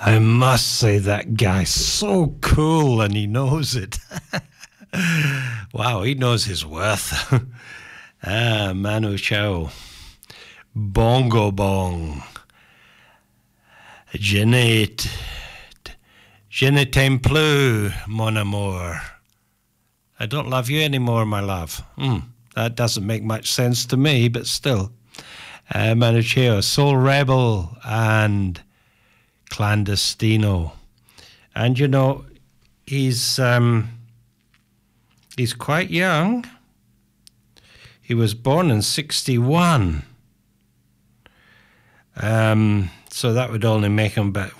I must say that guy's so cool and he knows it. Wow, he knows his worth. Manu Chao. Bongo Bong. Je ne t'aime plus, mon amour. I don't love you anymore, my love. That doesn't make much sense to me, but still. Manu Chao, Soul Rebel and Clandestino. And you know, he's quite young. He was born in 61. So that would only make him about,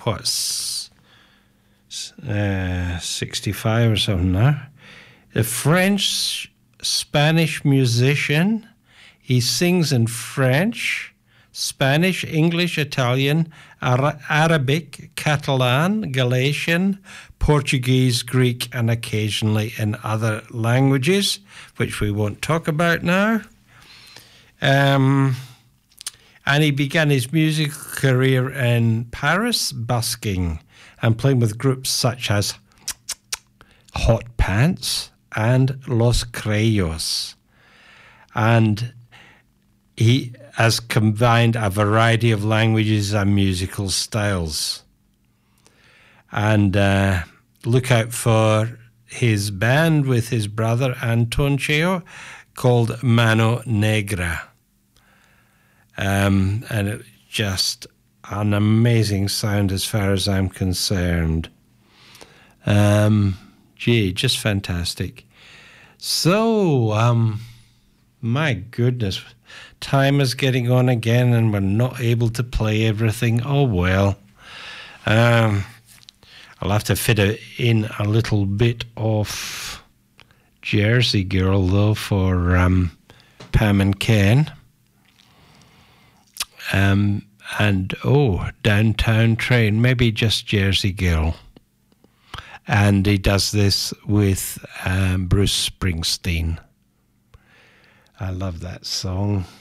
65 or something now. A French-Spanish musician. He sings in French, Spanish, English, Italian, Arabic, Catalan, Galician, Portuguese, Greek, and occasionally in other languages, which we won't talk about now. And he began his musical career in Paris, busking and playing with groups such as Hot Pants and Los Creyos. And he has combined a variety of languages and musical styles. And look out for his band with his brother Anton Chao called Mano Negra. And it just an amazing sound as far as I'm concerned. Just fantastic. So, my goodness, time is getting on again and we're not able to play everything. Oh, well. I'll have to fit in a little bit of Jersey Girl, though, for Pam and Ken. And, Downtown Train, maybe just Jersey Girl. And he does this with Bruce Springsteen. I love that song.